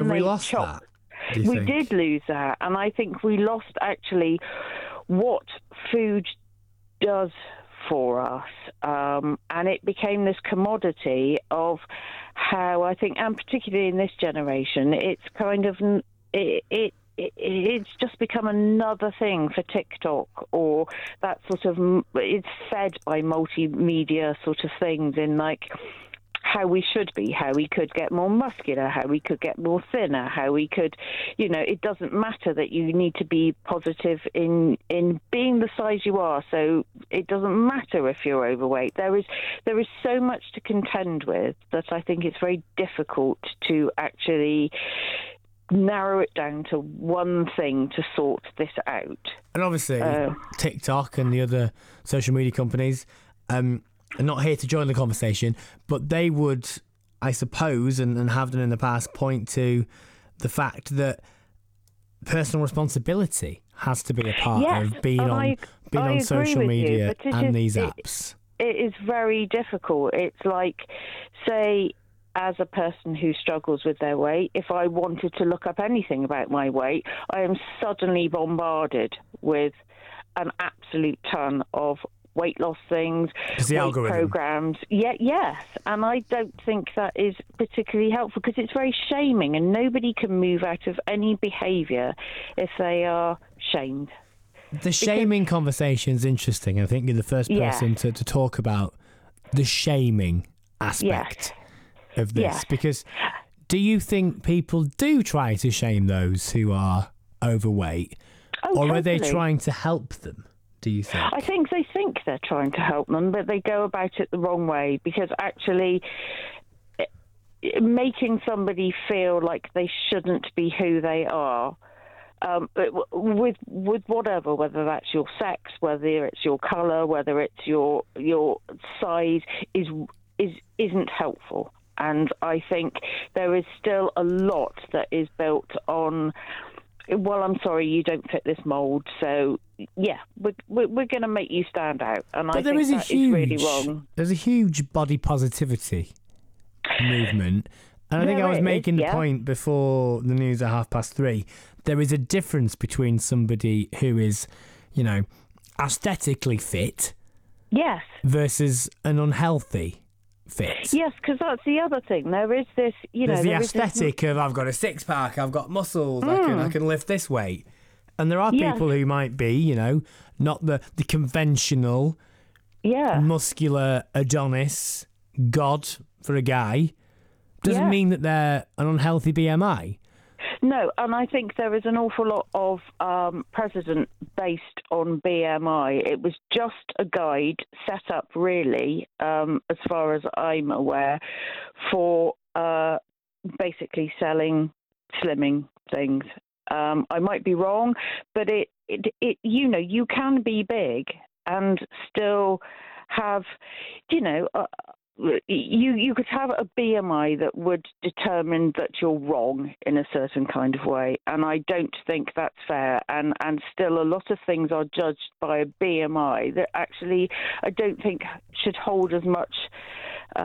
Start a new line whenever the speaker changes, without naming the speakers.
Have we
they
lost
chop.
that, do you
We
think?
did lose that, and I think we lost actually what food does for us, and it became this commodity of how I think, and particularly in this generation, it's kind of it's just become another thing for TikTok, or that sort of, it's fed by multimedia sort of things in like how we should be, how we could get more muscular, how we could get more thinner, how we could, it doesn't matter that you need to be positive in being the size you are. So it doesn't matter if you're overweight. There is so much to contend with that I think it's very difficult to actually narrow it down to one thing to sort this out.
And obviously, TikTok and the other social media companies are not here to join the conversation, but they would, I suppose, and have done in the past, point to the fact that personal responsibility has to be a part of being on social media and these apps.
It is very difficult. It's like, say, as a person who struggles with their weight, if I wanted to look up anything about my weight, I am suddenly bombarded with an absolute ton of weight loss things, weight programs. Yes. And I don't think that is particularly helpful because it's very shaming, and nobody can move out of any behaviour if they are shamed.
The shaming conversation is interesting. I think you're the first person to talk about the shaming aspect of this, because do you think people do try to shame those who are overweight, or are they trying to help them? Do you think?
I think they think they're trying to help them, but they go about it the wrong way, because actually making somebody feel like they shouldn't be who they are, with whatever, whether that's your sex, whether it's your colour, whether it's your size, isn't helpful. And I think there is still a lot that is built on, well, I'm sorry, you don't fit this mould, so we're going to make you stand out. And I think that is really wrong.
There's a huge body positivity movement, and I think I was making the point before the news at 3:30. There is a difference between somebody who is, aesthetically fit, versus an unhealthy fit.
Yes, because that's the other thing. There is this,
there's the aesthetic of I've got a six pack, I've got muscles, I can lift this weight, and there are people who might be, not the conventional, muscular Adonis god for a guy. Doesn't mean that they're an unhealthy BMI.
No, and I think there is an awful lot of precedent based on BMI. It was just a guide set up, really, as far as I'm aware, for basically selling slimming things. I might be wrong, but it you can be big and still have, you could have a BMI that would determine that you're wrong in a certain kind of way, and I don't think that's fair. And still, a lot of things are judged by a BMI that actually I don't think should hold as much